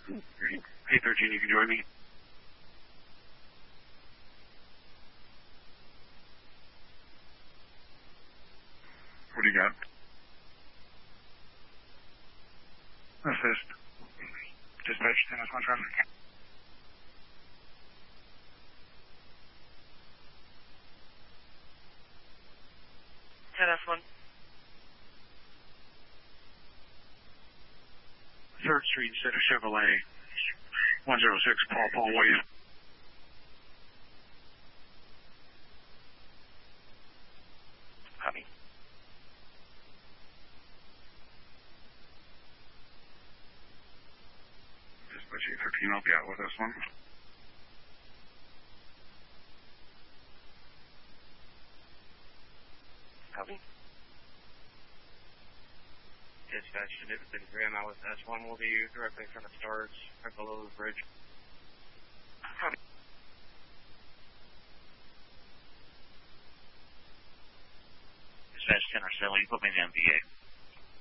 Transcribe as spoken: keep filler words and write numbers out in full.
eight thirteen, you can join me. What do you got? Assist. Dispatch, ten S one traffic. ten S one. third Street, set of Chevrolet. one oh six, Paul Paul Wave. Copy. Dispatch eight thirteen, I'll be out with this one. Copy. Dispatch to Davidson Graham out with S one. We'll be directly in front of Stars, right below the bridge. Copy. Dispatch ten or seven, you put me in the M V A.